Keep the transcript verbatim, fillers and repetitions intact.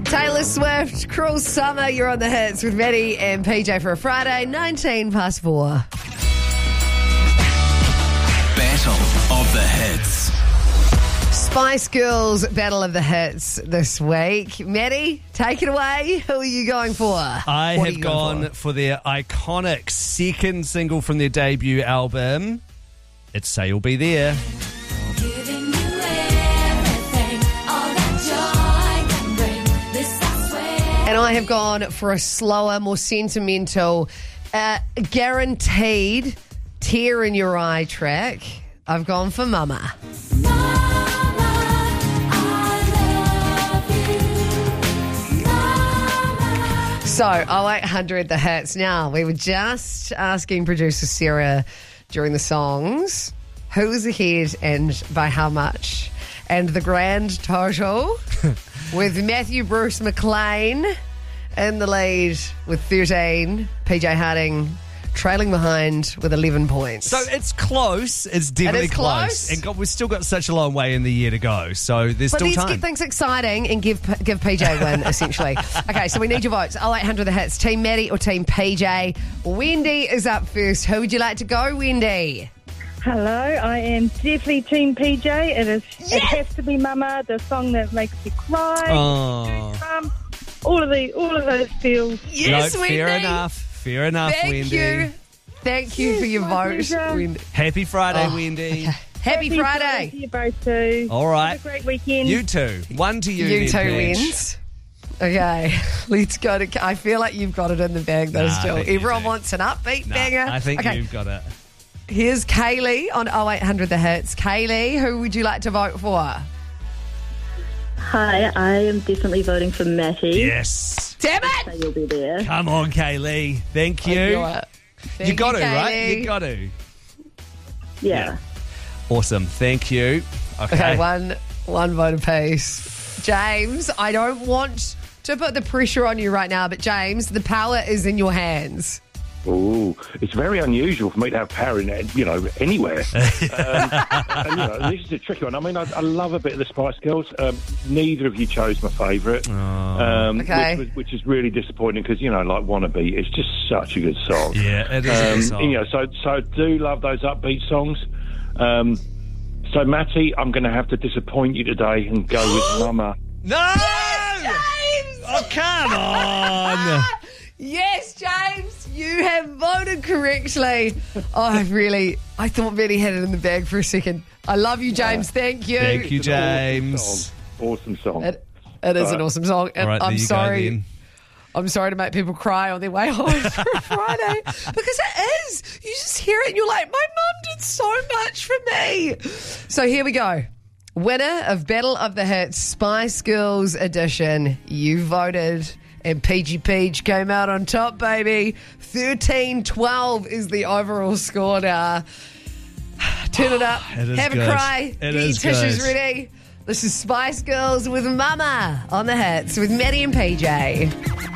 Taylor Swift, Cruel Summer, you're on the hits with Maddie and P J for a Friday, nineteen past four. Battle of the Hits. Spice Girls Battle of the Hits this week. Maddie, take it away. Who are you going for? I What are have you going gone for? their iconic second single from their debut album. It's Say You'll Be There. Giving you everything, all that joy can bring. This I swear. And I have gone for a slower, more sentimental, uh, guaranteed tear in your eye track. I've gone for Mama. Mama, I love you. Mama. So, oh eight hundred the hits. Now, we were just asking producer Sarah during the songs who was ahead and by how much. And the grand total with Matthew Bruce McLean in the lead with thirteen, P J Harding trailing behind with eleven points. So it's close. It's definitely It is close. And God, we've still got such a long way in the year to go. So there's But still let's time. get things exciting and give give P J a win, essentially. Okay, so we need your votes. oh eight hundred the hits. Team Maddie or Team P J? Wendy is up first. Who would you like to go, Wendy? Hello, I am definitely Team P J. It is. It Yes! has to be Mama, the song that makes you cry. Oh. Um, all of the, all of those feels. Yes, no, Wendy. fair enough. Fair enough, Thank Wendy. you. Thank you for your my vote, pleasure. Wendy. Happy Friday, Oh, Wendy. Happy, Happy Friday. to you both too. All right. Have a great weekend. You too. One to you. You then, two Paige. wins. Okay, let's go to. I feel like you've got it in the bag, though. Nah, I still, think you everyone do. wants an upbeat Nah, banger. I think okay, you've got it. here's Kaylee on oh eight hundred the hits. Kaylee, who would you like to vote for? Hi, I am definitely voting for Matty. Yes. Damn So it! you'll be there. Come on, Kaylee. Thank you. I knew it. Thank You got you, to, right? Kaylee. You got to. Yeah. Awesome. Thank you. Okay. Okay, one one vote apiece. James, I don't want to put the pressure on you right now, but James, the power is in your hands. Ooh, it's very unusual for me to have power in, you know, anywhere. um, and, you know, this is a tricky one. I mean, I, I love a bit of the Spice Girls. Um, neither of you chose my favourite, um, Okay. which, was, which is really disappointing because, you know, like Wannabe, it's just such a good song. Yeah, it is a good Um, song. you know, so so I do love those upbeat songs. Um, so, Matty, I'm going to have to disappoint you today and go with Mama. No! James! Oh, come on. Yes, James, you have voted correctly. Oh, I really, I thought Betty had it in the bag for a second. I love you, James. Thank you. Thank you, It's an James. Awesome song. Awesome song. It, it is an awesome song. And All right, there I'm you sorry. go then. I'm sorry to make people cry on their way home for a Friday because it is. You just hear it and you're like, my mum did so much for me. So here we go. Winner of Battle of the Hits, Spice Girls edition. You voted and Peachy Peach came out on top, baby. thirteen twelve is the overall score now. Turn it up. It is Have good. a cry. It Get is your tissues good. ready. This is Spice Girls with Mama on the hits with Maddie and P J.